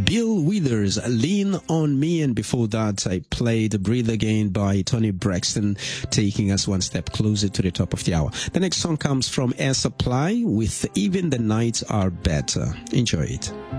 Bill Withers, Lean on Me, and before that I played Breathe Again by Tony Braxton, taking us one step closer to the top of the hour. The next song comes from Air Supply with Even the Nights Are Better. Enjoy it.